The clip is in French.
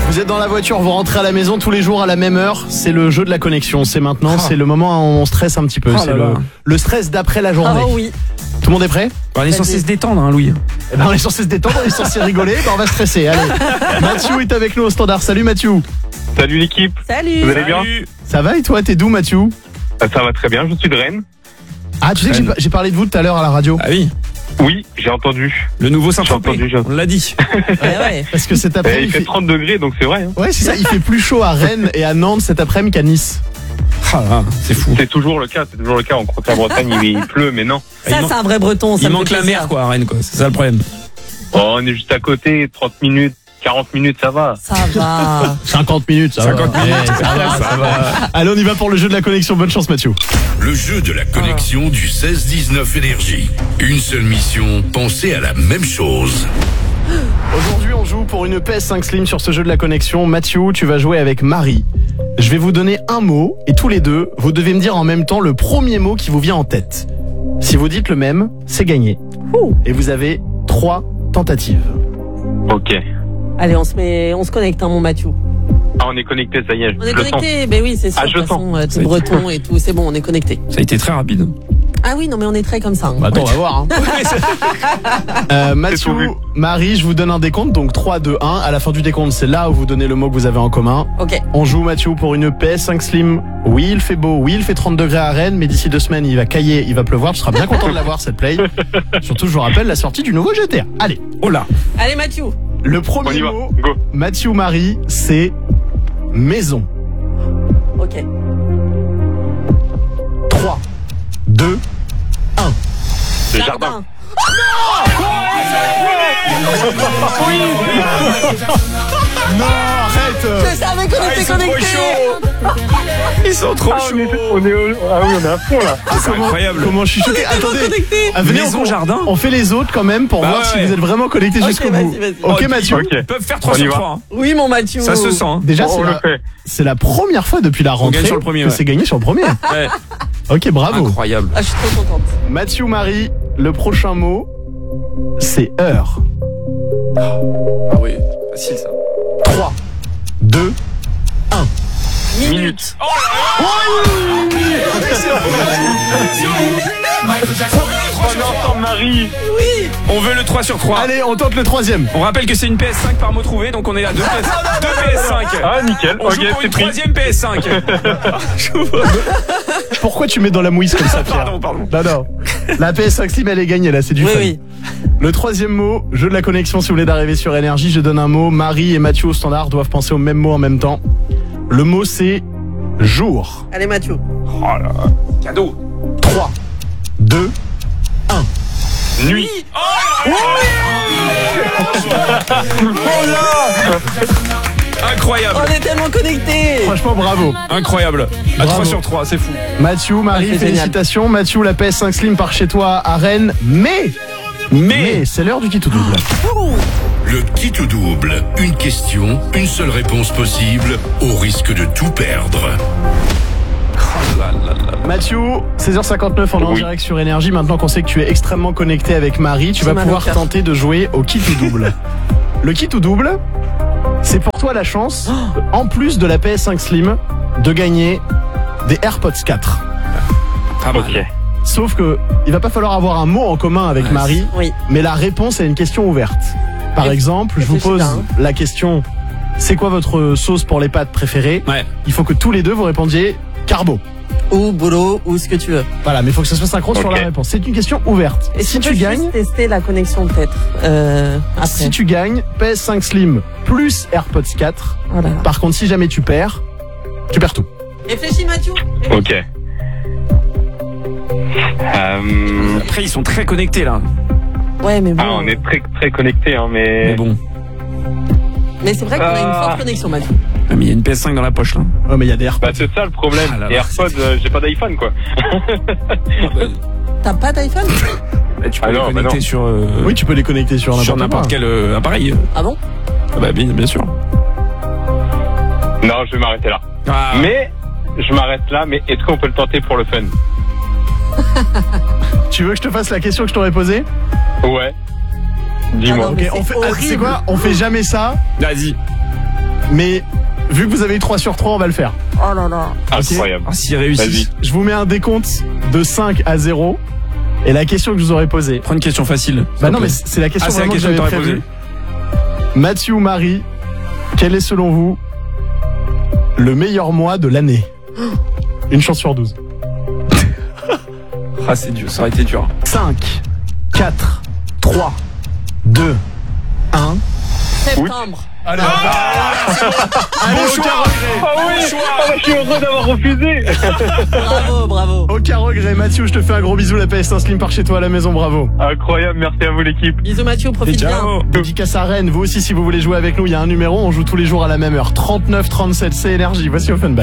Vous êtes dans la voiture, vous rentrez à la maison tous les jours à la même heure. C'est le jeu de la connexion. C'est maintenant, c'est le moment où on stresse un petit peu. C'est le stress d'après la journée. Oh oui. Tout le monde est prêt? On est censé se détendre, hein, Louis. Eh ben, on est censé se détendre, on est censé rigoler. Ben, on va stresser. Allez. Mathieu est avec nous au standard. Salut Mathieu. Salut l'équipe. Salut. Vous allez bien? Ça va et toi? T'es d'où Mathieu? Ça va très bien, je suis de Rennes. Ah, tu sais que j'ai parlé de vous tout à l'heure à la radio. Ah oui. Oui, j'ai entendu. Le nouveau J'ai Saint-Tropez, entendu. on l'a dit. Ouais. Parce que cet après-midi. Il fait 30 degrés, donc c'est vrai. Hein. Ouais, c'est ça. Il fait plus chaud à Rennes et à Nantes cet après-midi qu'à Nice. Ah là, c'est fou. C'est toujours le cas. On croit qu'en Bretagne il pleut, mais non. Ça, c'est un vrai breton. Ça Il me manque fait la plaisir. mer, quoi, à Rennes, quoi. C'est ça le problème. Oh, on est juste à côté, 30 minutes, 40 minutes, ça va. Ça va. 50 minutes, ça 50 va. minutes, Ouais, ça va. Allez, on y va pour le jeu de la connexion. Bonne chance Mathieu. Le jeu de la connexion du 16-19 Énergie. Une seule mission, penser à la même chose. Aujourd'hui, on joue pour une PS5 Slim sur ce jeu de la connexion. Mathieu, tu vas jouer avec Marie. Je vais vous donner un mot et tous les deux, vous devez me dire en même temps le premier mot qui vous vient en tête. Si vous dites le même, c'est gagné. Et vous avez 3 tentatives. Ok. Allez, on se connecte, hein, mon Mathieu. Ah, on est connecté, ça y est. On est je le sens. connecté. Ben oui, c'est sûr. Ah, De je toute façon, sens. t'es breton et tout. C'est bon, on est connecté. Ça a été très rapide. Ah oui, non, mais on est très comme ça. Hein. Bah, attends, on va voir. Hein. Mathieu, tout vu. Marie, je vous donne un décompte, donc 3, 2, 1. À la fin du décompte, c'est là où vous donnez le mot que vous avez en commun. Ok. On joue Mathieu pour une PS5 Slim. Oui, il fait beau, oui, il fait 30 degrés à Rennes, mais d'ici 2 semaines, il va cailler, il va pleuvoir. Tu seras bien content de l'avoir, cette play. Surtout, je vous rappelle la sortie du nouveau GTA. Allez, Oh là. Allez, Mathieu. le On premier y va. mot, Go. Mathieu Marie, c'est maison. Ok. 3, 2, 1. Le jardin. Non, arrête. Je savais qu'on était connectés. Ils sont trop chauds. On est à fond là. C'est incroyable. Comment je suis choqué. Attendez. Connectés. Ah, venez, Maison, on- jardin. On fait les autres quand même pour Bah voir si ouais. vous êtes vraiment connectés Ok, jusqu'au bout. vas-y. Ok Mathieu. Ok. Ils peuvent faire 3 On y sur va. 3. Hein. Oui, mon Mathieu. Ça se sent. Hein. Déjà On c'est le la, fait. c'est la première fois depuis la rentrée gagne sur le premier, que ouais. c'est gagné sur le premier. Ouais. Ok, bravo. Incroyable. Ah, je suis trop contente. Mathieu Marie, le prochain mot, c'est heure. Ah oui, facile ça. 3, 2, Minute. On entend Marie. On veut le 3 sur 3. allez, on tente le troisième. On rappelle que c'est une PS5 par mot trouvé, donc on est là 2 PS5. Ah, nickel. On Ok, joue pour c'est une pris. 3ème PS5. Pourquoi tu mets dans la mouise comme ça, Pierre? Pardon. Non. La PS5 Slim, elle est gagnée là, c'est du Oui, fun. oui. Le troisième mot, jeu de la connexion si vous voulez d'arriver sur Énergie, je donne un mot. Marie et Mathieu au standard doivent penser au même mot en même temps. Le mot c'est jour. Allez, Mathieu. Oh là. Cadeau. 3, 2, Nuit. Incroyable. On est tellement connectés. franchement bravo. Incroyable. À Bravo. 3 sur 3, c'est fou. Mathieu, Marie, Ah, c'est félicitations. Mathieu, la PS5 Slim part chez toi à Rennes. Mais c'est l'heure du kit ou double. Le kit ou double. Une question, une seule réponse possible, au risque de tout perdre. Mathieu, 16h59, on est en Oui. direct sur Énergie. Maintenant qu'on sait que tu es extrêmement connecté avec Marie, tu J'ai vas mal au pouvoir cœur. tenter de jouer au kit ou double. Le kit ou double, c'est pour toi la chance, en plus de la PS5 Slim, de gagner des AirPods 4. Pas mal. Ok. Sauf que il va pas falloir avoir un mot en commun avec Ouais, Marie, Oui. mais la réponse est une question ouverte. Par Et- exemple, je vous réfléchis pose bien, hein. la question, c'est quoi votre sauce pour les pâtes préférée? Ouais. Il faut que tous les deux vous répondiez carbo. Ou boulot, ou ce que tu veux. Voilà, mais il faut que ça soit synchrone sur Ok. la réponse. C'est une question ouverte. Et Si tu tu peux gagnes, juste tester la connexion peut-être. Après. si tu gagnes, PS5 Slim plus AirPods 4. Voilà. Par contre, si jamais tu perds tout. Réfléchis, Mathieu. Ok. Après, ils sont très connectés là. Ouais, mais bon. Ah, on est très très connectés, hein, Mais bon. Mais c'est vrai qu'on a une forte connexion, Mathieu. Ah, mais il y a une PS5 dans la poche là. Ouais, mais il y a des AirPods. Bah, c'est ça le problème. Ah là là, Les AirPods, j'ai pas d'iPhone quoi. T'as pas d'iPhone? Tu peux Ah les non, bah connecter non. sur, Oui, tu peux les connecter sur n'importe quel appareil. Ah bon? Ah bah bien sûr. Non, je vais m'arrêter là. Ah. Mais je m'arrête là. Mais est-ce qu'on peut le tenter pour le fun? Tu veux que je te fasse la question que je t'aurais posée? Ouais. Dis-moi. Ah non, mais Ok, on c'est fait, tu sais horrible. quoi? On fait jamais ça. Vas-y. Mais vu que vous avez eu 3 sur 3, on va le faire. Oh là là. Incroyable. Ah, s'il réussit. Je vous mets un décompte de 5 à 0. Et la question que je vous aurais posée. Prends une question facile. Bah non, mais c'est la question c'est la vraiment question que que j'avais t'aurais prévue. posée. Mathieu ou Marie, quel est selon vous le meilleur mois de l'année? Une chance sur 12. Ah, c'est dur, ça aurait été dur. 5, 4, 3, 2, 1. Septembre. Allez, Bon aucun choix. regret. Ah oui, je suis heureux d'avoir refusé. Bravo, bravo. Aucun regret. Mathieu, je te fais un gros bisou. La PS1 Slim par chez toi à la maison. Bravo. Incroyable, merci à vous l'équipe. Bisous Mathieu, profite bien. Ciao. Dédicace à Rennes. Vous aussi, si vous voulez jouer avec nous, il y a un numéro. On joue tous les jours à la même heure. 39 37, c'est énergie. Voici Offenbach.